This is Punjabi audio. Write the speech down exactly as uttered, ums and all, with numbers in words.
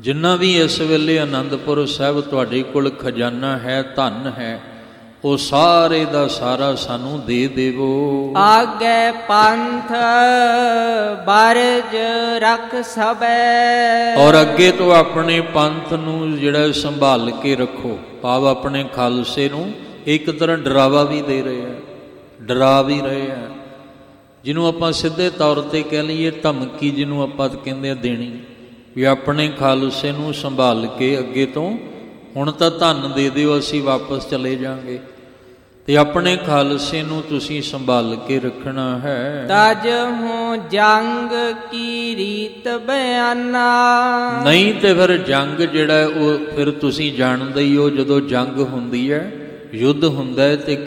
ਜਿੰਨਾ ਵੀ ਇਸ ਵੇਲੇ ਆਨੰਦਪੁਰ ਸਾਹਿਬ ਤੁਹਾਡੇ ਕੋਲ ਖਜ਼ਾਨਾ ਹੈ, ਧਨ ਹੈ, ਉਹ ਸਾਰੇ ਦਾ ਸਾਰਾ ਸਾਨੂੰ ਦੇ ਦੇਵੋ। ਆਗੇ ਪੰਥ ਬਰਜ ਰੱਖ ਸਬੈ। ਔਰ ਅੱਗੇ ਤੋਂ ਆਪਣੇ ਪੰਥ ਨੂੰ ਜਿਹੜਾ ਸੰਭਾਲ ਕੇ ਰੱਖੋ, ਭਾਵ ਆਪਣੇ ਖਾਲਸੇ ਨੂੰ ਇੱਕ ਤਰ੍ਹਾਂ ਡਰਾਵਾ ਵੀ ਦੇ ਰਹੇ ਆ, ਡਰਾ ਵੀ ਰਹੇ ਆ, ਜਿਹਨੂੰ ਆਪਾਂ ਸਿੱਧੇ ਤੌਰ 'ਤੇ ਕਹਿ ਲਈਏ ਧਮਕੀ, ਜਿਹਨੂੰ ਆਪਾਂ ਕਹਿੰਦੇ ਆ ਦੇਣੀ, ਵੀ ਆਪਣੇ ਖਾਲਸੇ ਨੂੰ ਸੰਭਾਲ ਕੇ ਅੱਗੇ ਤੋਂ ਹੁਣ ਤਾਂ ਧਨ ਦੇ ਦਿਓ, ਅਸੀਂ ਵਾਪਸ ਚਲੇ ਜਾਵਾਂਗੇ, ਤੇ ਆਪਣੇ ਖਾਲਸੇ ਨੂੰ ਤੁਸੀਂ ਸੰਭਾਲ ਕੇ ਰੱਖਣਾ ਹੈ। ਤਜ ਹੂੰ ਜੰਗ ਕੀ ਰੀਤ ਬਿਆਨਾ। ਨਹੀਂ ਤੇ ਫਿਰ ਜੰਗ ਜਿਹੜਾ ਉਹ ਫਿਰ ਤੁਸੀਂ ਜਾਣਦੇ ਹੀ ਹੋ, ਜਦੋਂ ਜੰਗ ਹੁੰਦੀ ਹੈ, ਯੁੱਧ ਹੁੰਦਾ ਹੈ, ਤੇ